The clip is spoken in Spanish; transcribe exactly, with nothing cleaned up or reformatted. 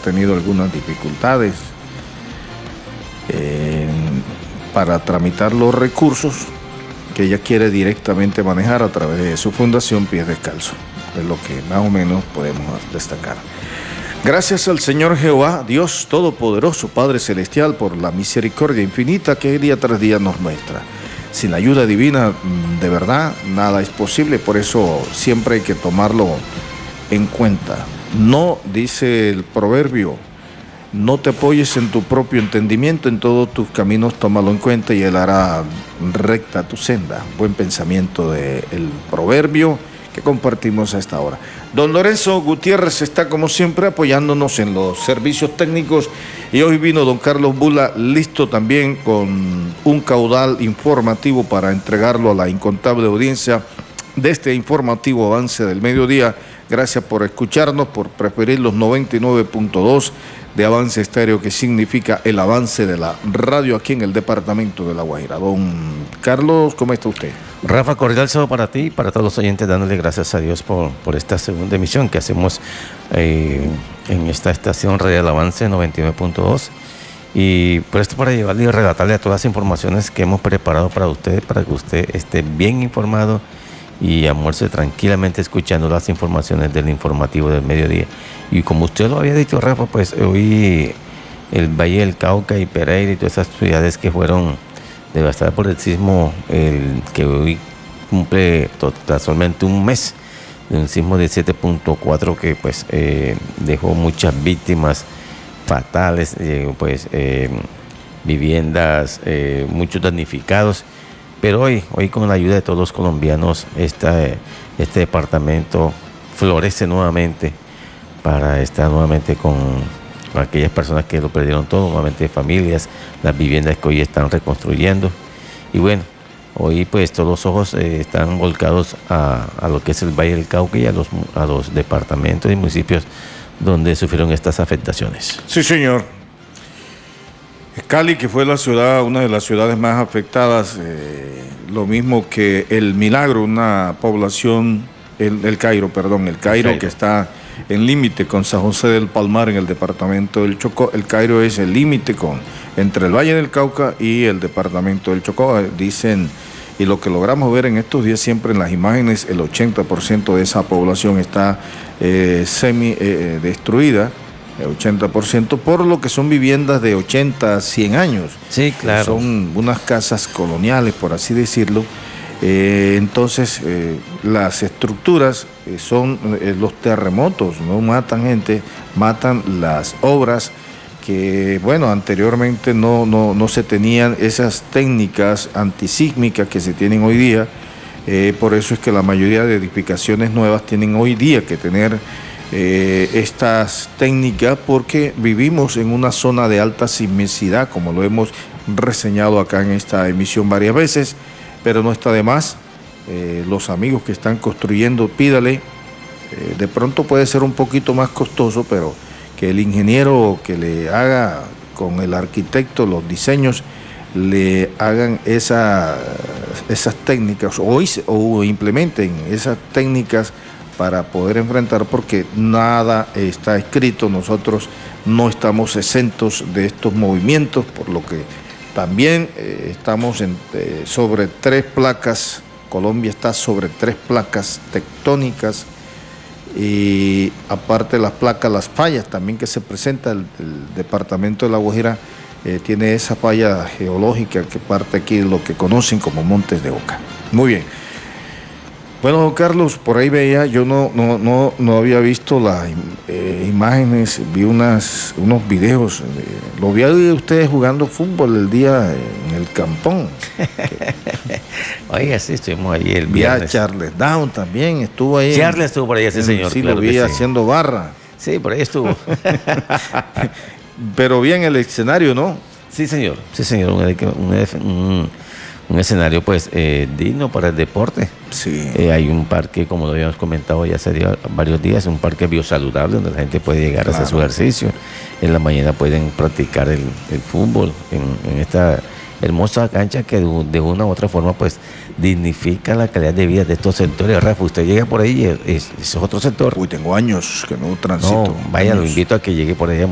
tenido algunas dificultades eh, para tramitar los recursos que ella quiere directamente manejar a través de su fundación Pies Descalzos. Es lo que más o menos podemos destacar. Gracias al Señor Jehová, Dios Todopoderoso, Padre Celestial, por la misericordia infinita que día tras día nos muestra. Sin la ayuda divina, de verdad, nada es posible. Por eso siempre hay que tomarlo en cuenta. No, dice el proverbio, no te apoyes en tu propio entendimiento, en todos tus caminos tómalo en cuenta y Él hará recta tu senda. Buen pensamiento del proverbio que compartimos a esta hora. Don Lorenzo Gutiérrez está como siempre apoyándonos en los servicios técnicos y hoy vino don Carlos Bula listo también con un caudal informativo para entregarlo a la incontable audiencia de este informativo avance del mediodía. Gracias por escucharnos, por preferir los noventa y nueve punto dos de Avance Estéreo, que significa el avance de la radio aquí en el departamento de La Guajira. Don Carlos, ¿cómo está usted? Rafa, cordial saludo para ti y para todos los oyentes, dándole gracias a Dios por, por esta segunda emisión que hacemos eh, en esta estación Radio del Avance noventa y nueve punto dos. Y por esto, para llevarle y relatarle a todas las informaciones que hemos preparado para usted, para que usted esté bien informado y almuerce tranquilamente escuchando las informaciones del informativo del mediodía. Y como usted lo había dicho, Rafa, pues hoy el Valle del Cauca y Pereira y todas esas ciudades que fueron devastadas por el sismo, el que hoy cumple casualmente un mes de un sismo de siete punto cuatro que pues eh, dejó muchas víctimas fatales, eh, pues eh, viviendas, eh, muchos damnificados. Pero hoy, hoy con la ayuda de todos los colombianos, esta, este departamento florece nuevamente para estar nuevamente con, con aquellas personas que lo perdieron todo, nuevamente familias, las viviendas que hoy están reconstruyendo. Y bueno, hoy pues todos los ojos eh, están volcados a, a lo que es el Valle del Cauca y a los, a los departamentos y municipios donde sufrieron estas afectaciones. Sí, señor. Cali, que fue la ciudad, una de las ciudades más afectadas, eh, lo mismo que El Milagro, una población, el, el Cairo, perdón, el Cairo, el Cairo, que está en límite con San José del Palmar en el departamento del Chocó. El Cairo es el límite con entre el Valle del Cauca y el departamento del Chocó. Dicen, y lo que logramos ver en estos días siempre en las imágenes, el ochenta por ciento de esa población está eh, semi eh, destruida. ochenta por ciento, por lo que son viviendas de ochenta a cien años. Sí, claro. Son unas casas coloniales, por así decirlo. Eh, entonces, eh, las estructuras eh, son eh, los terremotos, no matan gente, matan las obras que, bueno, anteriormente no, no, no se tenían esas técnicas antisísmicas que se tienen hoy día. Eh, por eso es que la mayoría de edificaciones nuevas tienen hoy día que tener Eh, estas técnicas, porque vivimos en una zona de alta sismicidad, como lo hemos reseñado acá en esta emisión varias veces, pero no está de más. Eh, los amigos que están construyendo, pídale, eh, de pronto puede ser un poquito más costoso, pero que el ingeniero que le haga con el arquitecto los diseños, le hagan esa, esas técnicas o, o implementen esas técnicas para poder enfrentar, porque nada está escrito. Nosotros no estamos exentos de estos movimientos, por lo que también eh, estamos en, eh, sobre tres placas. Colombia está sobre tres placas tectónicas, y aparte de las placas, las fallas también que se presenta. El, el departamento de La Guajira eh, tiene esa falla geológica que parte aquí de lo que conocen como Montes de Oca. Muy bien. Bueno, don Carlos, por ahí veía, yo no, no, no, no había visto las eh, imágenes, vi unas, unos videos, eh, lo vi a ustedes jugando fútbol el día en el Campón. Oiga, sí, estuvimos ahí el vi viernes. a Charles Down también, estuvo ahí. Charles estuvo por ahí, sí, señor. Sí, claro lo vi sí. haciendo barra. Sí, por ahí estuvo. Pero bien el escenario, ¿no? Sí, señor, sí, señor, un, un, un, un escenario pues eh, digno para el deporte. Sí. Eh, hay un parque, como lo habíamos comentado ya hace día, varios días, un parque biosaludable donde la gente puede llegar claro. a hacer su ejercicio. En la mañana pueden practicar el, el fútbol en, en esta hermosa cancha que de, de una u otra forma pues dignifica la calidad de vida de estos sectores. Rafa, usted llega por ahí y es, es otro sector. Uy, tengo años que no transito. No, vaya, años. Lo invito a que llegue por ahí.